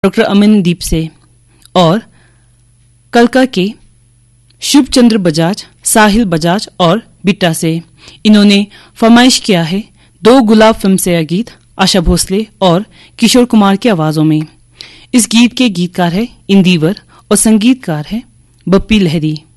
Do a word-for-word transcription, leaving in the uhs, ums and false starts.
Doctor Amandeep से और कलका के शुभ चंद्र बजाज, साहिल बजाज और बिट्टा से। इन्होंने फरमाइश किया है दो गुलाब फिल्म से यह गीत आशा भोसले और किशोर कुमार की आवाजों में। इस गीत के गीतकार है इंदिवर और संगीतकार है बप्पी लहरी।